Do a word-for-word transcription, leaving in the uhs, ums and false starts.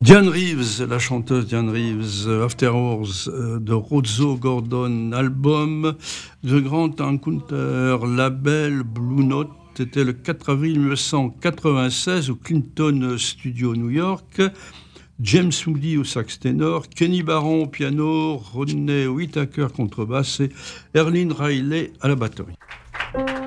Diane Reeves, la chanteuse Diane Reeves, After Hours de Rozzo Gordon, album The Grand Encounter, label Blue Note. C'était le quatre avril mille neuf cent quatre-vingt-seize au Clinton Studio New York. James Moody au sax ténor, Kenny Barron au piano, Rodney Whittaker contrebasse et Erlene Riley à la batterie.